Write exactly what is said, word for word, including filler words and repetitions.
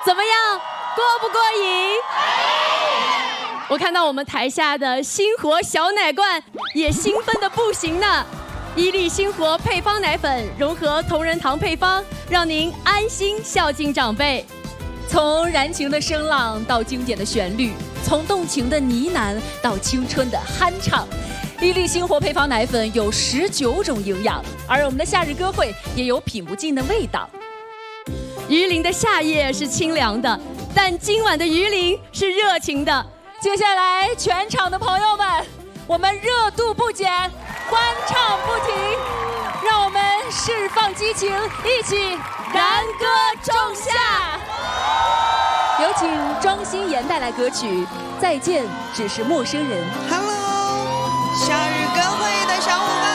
怎么样，过不过瘾？我看到我们台下的星活小奶罐也兴奋的不行呢。伊利星活配方奶粉融合同仁堂配方，让您安心孝敬长辈。 从燃情的声浪到经典的旋律，从动情的呢喃到青春的酣畅，伊利星活配方奶粉有十九种营养，而我们的夏日歌会也有品不尽的味道。 榆林的夏夜是清凉的，但今晚的榆林是热情的。 接下来，全场的朋友们，我们热度不减，欢唱不停，让我们释放激情，一起燃歌仲夏。有请庄心妍带来歌曲《再见只是陌生人》。 Hello， 夏日歌会的小伙伴。